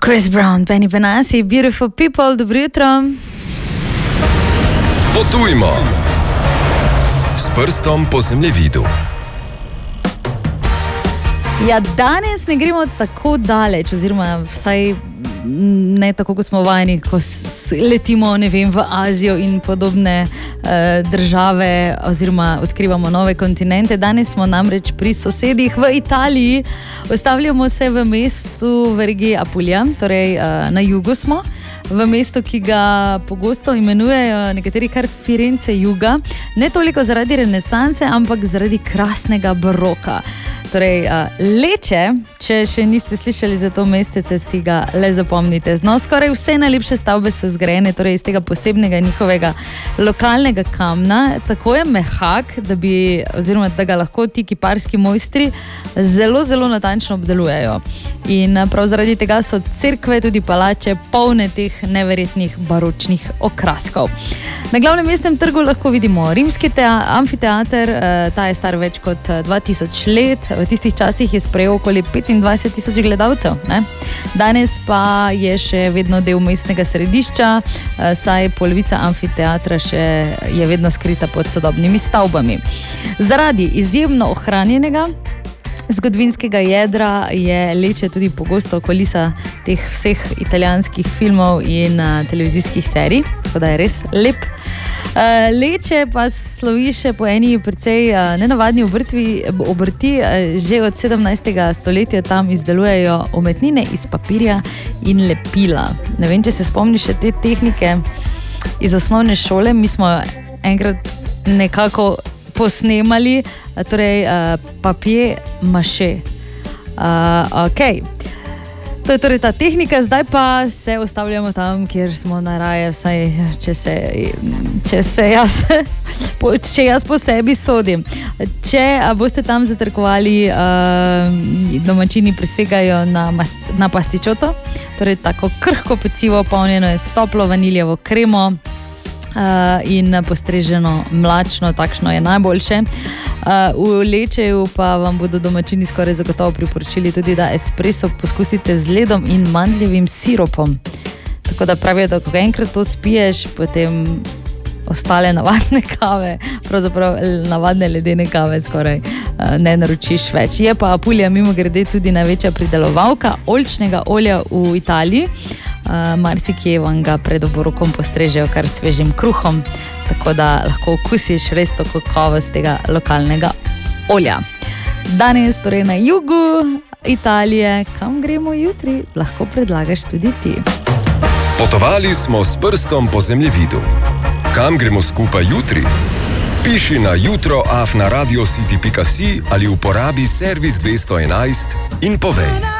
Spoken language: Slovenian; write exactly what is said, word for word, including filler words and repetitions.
Chris Brown, Benny Benassi, Beautiful People, dobro jutro. Potujmo s prstom po zemljevidu. Ja, danes ne gremo tako daleč, oziroma vsaj ne tako, kot smo vajeni, ko letimo, ne vem, v Azijo in podobne eh, države, oziroma odkrivamo nove kontinente. Danes smo namreč pri sosedih v Italiji. Ustavljamo se v mestu v regiji Apulija, torej eh, na jugu smo, v mestu, ki ga pogosto imenujejo nekateri kar Firence juga, ne toliko zaradi renesanse, ampak zaradi krasnega baroka. Torej, Leče, če še niste slišali za to mestece, si ga le zapomnite. No, skoraj vse najlepše stavbe so zgrajene, torej iz tega posebnega njihovega lokalnega kamna. Tako je mehak, da bi, oziroma da ga lahko ti kiparski mojstri zelo, zelo natančno obdelujejo. In prav zaradi tega so cerkve, tudi palače, polne teh neverjetnih baročnih okraskov. Na glavnem mestnem trgu lahko vidimo rimski tea- amfiteater, ta je star več kot dva tisoč let. V tistih časih je sprejel okoli petindvajset tisoč gledalcev. Ne? Danes pa je še vedno del mestnega središča, saj polovica amfiteatra še je vedno skrita pod sodobnimi stavbami. Zaradi izjemno ohranjenega zgodovinskega jedra je Leče tudi pogosto kulisa teh vseh italijanskih filmov in uh, televizijskih serij, tako da je res lep. Uh, Leče pa slovi še po eni precej uh, nenavadni obrtvi, obrti. Uh, že od sedemnajstega stoletja tam izdelujejo umetnine iz papirja in lepila. Ne vem, če se spomniš še te tehnike iz osnovne šole. Mi smo enkrat nekako posnemali, torej uh, papir maše. Uh, ok. To je torej ta tehnika, zdaj pa se ustavljamo tam, kjer smo najraje, vsaj če se, če se jaz, če jaz po sebi sodim. Če boste tam zatrkovali, uh, domačini prisegajo na, na pastičoto, torej tako krhko pecivo, polnjeno je s toplo vaniljevo kremo, Uh, in postreženo mlačno, takšno je najboljše. Uh, v Lečeju pa vam bodo domačini skoraj zagotovo priporočili tudi, da espresso poskusite z ledom in mandljevim siropom. Tako da pravijo, da ko enkrat to spiješ, potem ostale navadne kave, pravzaprav navadne ledene kave skoraj uh, ne naročiš več. Je pa Apulija mimogrede tudi največja pridelovalka oljčnega olja v Italiji. Uh, marsikje vam ga pred obrokom postrežejo kar svežim kruhom, tako da lahko okusiš res to kakovost tega lokalnega olja. Danes torej na jugu Italije, kam gremo jutri, lahko predlagaš tudi ti. Potovali smo s prstom po zemljevidu. Kam gremo skupaj jutri? Piši na jutro afna radiocity pika si ali uporabi servis dvesto enajst in povej.